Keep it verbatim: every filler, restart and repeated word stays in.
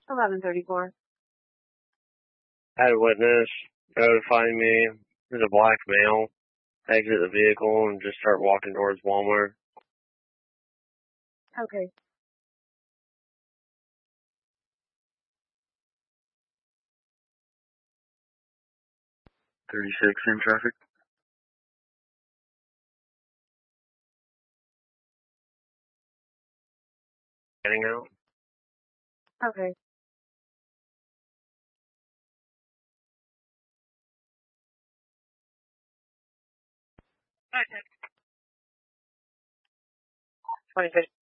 eleven thirty-four. Had a witness notify me there's a black male exit the vehicle and just start walking towards Walmart. Okay. thirty-six in traffic. Getting out. Okay. twenty-six.